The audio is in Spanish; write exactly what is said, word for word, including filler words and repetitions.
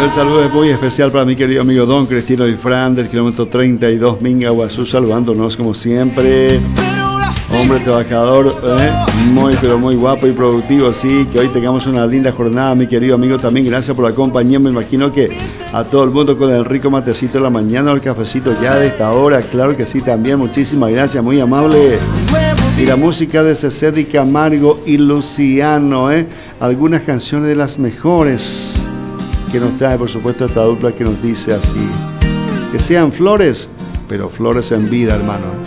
El saludo es muy especial para mi querido amigo Don Cristino y Fran del kilómetro treinta y dos Minga Guazú, saludándonos como siempre. Hombre trabajador, ¿eh? Muy pero muy guapo y productivo, sí, que hoy tengamos una linda jornada, mi querido amigo, también gracias por acompañarme, me imagino que a todo el mundo con el rico matecito de la mañana o el cafecito ya de esta hora, claro que sí también, muchísimas gracias, muy amable. Y la música de Cecedi Camargo y Luciano, ¿eh? Algunas canciones de las mejores que nos trae, por supuesto, esta dupla que nos dice así: que sean flores, pero flores en vida, hermano.